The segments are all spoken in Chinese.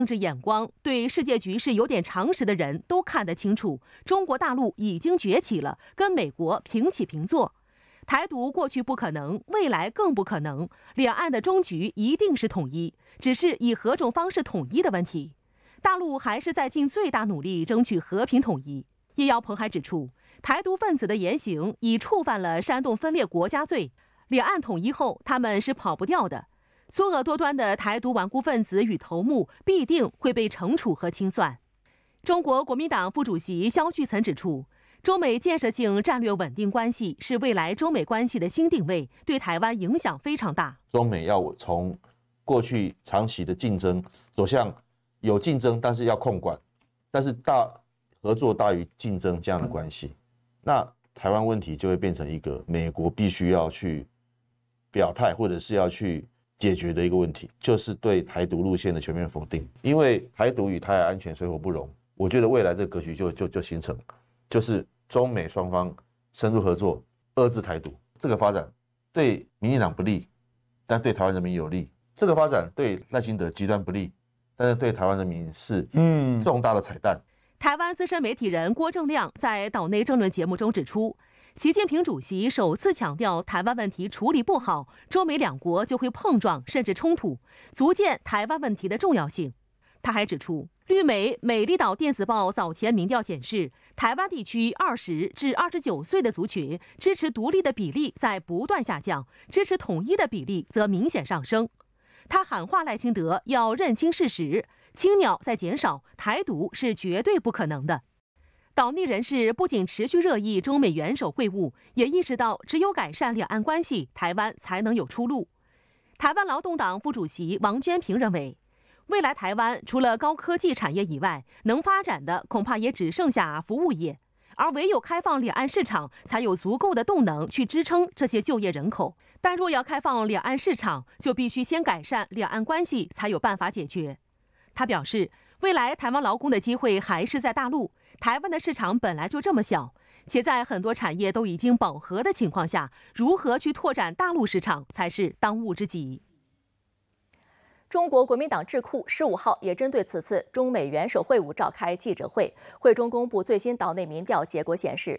政治眼光，对世界局势有点常识的人都看得清楚，中国大陆已经崛起了，跟美国平起平坐。台独过去不可能，未来更不可能。两岸的终局一定是统一，只是以何种方式统一的问题。大陆还是在尽最大努力争取和平统一。叶耀鹏还指出，台独分子的言行已触犯了煽动分裂国家罪，两岸统一后他们是跑不掉的。作恶多端的台独顽固分子与头目必定会被惩处和清算。中国国民党副主席萧巨岑指出，中美建设性战略稳定关系是未来中美关系的新定位，对台湾影响非常大。 中美要从过去长期的竞争走向有竞争，但是要控管，但是合作大于竞争这样的关系。那台湾问题就会变成一个美国必须要去表态，或者是要去解决的一个问题，就是对台独路线的全面否定。因为台独与台海安全水火不容，我觉得未来这个格局就形成，就是中美双方深入合作，遏制台独。这个发展对民进党不利，但对台湾人民有利；这个发展对赖清德极端不利，但是对台湾人民是重大的彩蛋。 台湾资深媒体人郭正亮在岛内政论节目中指出，习近平主席首次强调台湾问题处理不好，中美两国就会碰撞甚至冲突，足见台湾问题的重要性。他还指出，绿媒《美丽岛电子报》早前民调显示，台湾地区20至29岁的族群支持独立的比例在不断下降，支持统一的比例则明显上升。他喊话赖清德要认清事实，青鸟在减少，台独是绝对不可能的。岛内人士不仅持续热议中美元首会晤，也意识到只有改善两岸关系，台湾才能有出路。台湾劳动党副主席王娟平认为，未来台湾除了高科技产业以外，能发展的恐怕也只剩下服务业，而唯有开放两岸市场，才有足够的动能去支撑这些就业人口。但若要开放两岸市场，就必须先改善两岸关系，才有办法解决。他表示，未来台湾劳工的机会还是在大陆，台湾的市场本来就这么小，且在很多产业都已经饱和的情况下，如何去拓展大陆市场才是当务之急。 中国国民党智库15号也针对此次中美元首会晤召开记者会，会中公布最新岛内民调结果显示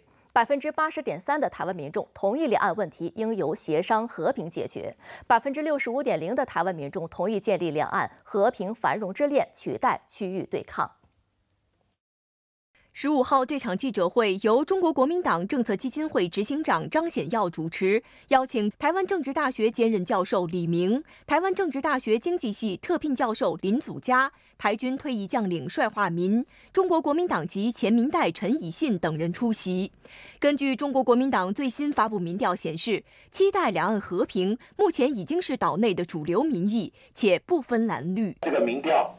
，80.3%的台湾民众同意两岸问题应由协商和平解决，65.0%的台湾民众同意建立两岸和平繁荣之链，取代区域对抗。 15号这场记者会由中国国民党政策基金会执行长张显耀主持，邀请台湾政治大学兼任教授李明、台湾政治大学经济系特聘教授林祖嘉、台军退役将领帅化民、中国国民党籍前民代陈以信等人出席。根据中国国民党最新发布民调显示，期待两岸和平目前已经是岛内的主流民意，且不分蓝绿。 这个民调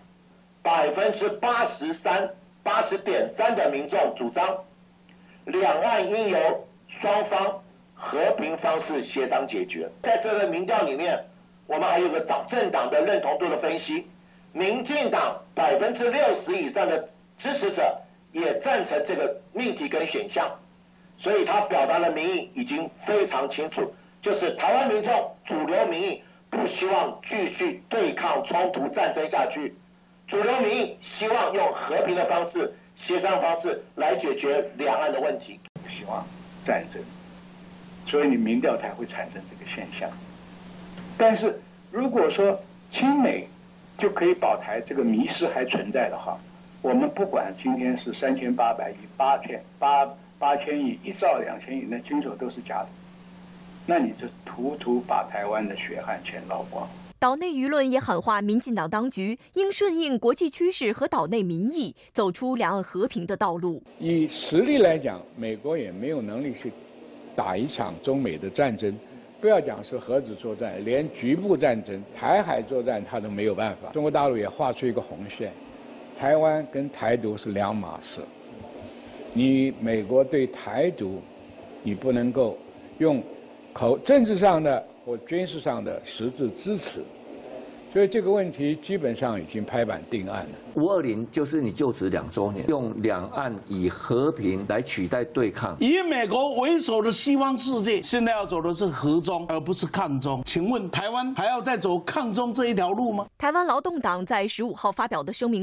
80.3的民众主张两岸应由双方和平方式协商解决。在这个民调里面，我们还有个政党的认同度的分析，民进党60%以上的支持者也赞成这个命题跟选项，所以他表达的民意已经非常清楚，就是台湾民众主流民意不希望继续对抗冲突战争下去，主流民意希望用和平的方式、协商方式来解决两岸的问题。 不希望战争，所以你民调才会产生这个现象。但是如果说亲美就可以保台，这个迷失还存在的话，我们不管今天是3800亿、8000亿、1兆2000亿，那均手都是假的，那你就图把台湾的血汗钱捞光。 岛内舆论也喊话民进党当局应顺应国际趋势和岛内民意，走出两岸和平的道路。 以实力来讲，美国也没有能力去打一场中美的战争，不要讲是核子作战，连局部战争、台海作战他都没有办法。中国大陆也画出一个红线，台湾跟台独是两码事。你美国对台独，你不能够用政治上的或军事上的实质支持所以这个问题基本上已经拍板定案了。 520就是你就职2周年，用两岸以和平来取代对抗。 以美国为首的西方世界，现在要走的是和中，而不是抗中。请问台湾还要再走抗中这一条路吗？ 台湾劳动党在15号发表的声明